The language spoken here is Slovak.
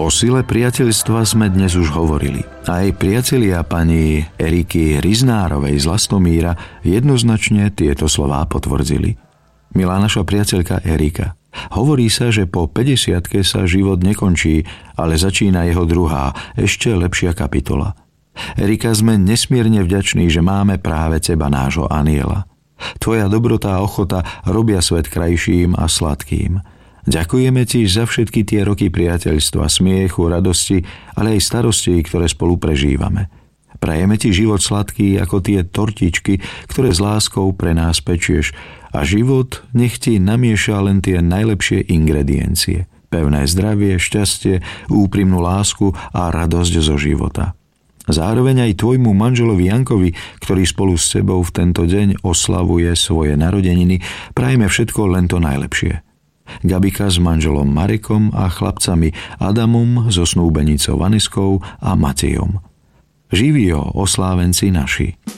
O sile priateľstva sme dnes už hovorili. Aj priatelia pani Eriky Riznárovej z Lastomíra jednoznačne tieto slová potvrdzili. Milá naša priateľka Erika, hovorí sa, že po 50-ke sa život nekončí, ale začína jeho druhá, ešte lepšia kapitola. Erika, sme nesmierne vďační, že máme práve teba, nášho aniela. Tvoja dobrota a ochota robia svet krajším a sladkým. Ďakujeme ti za všetky tie roky priateľstva, smiechu, radosti, ale aj starostí, ktoré spolu prežívame. Prajeme ti život sladký ako tie tortičky, ktoré s láskou pre nás pečieš, a život nech ti namieša len tie najlepšie ingrediencie. Pevné zdravie, šťastie, úprimnú lásku a radosť zo života. Zároveň aj tvojmu manželovi Jankovi, ktorý spolu s sebou v tento deň oslavuje svoje narodeniny, prajeme všetko len to najlepšie. Gabika s manželom Marekom a chlapcami Adamom so snúbenicou Vaniskou a Matejom. Živio, oslávenci naši.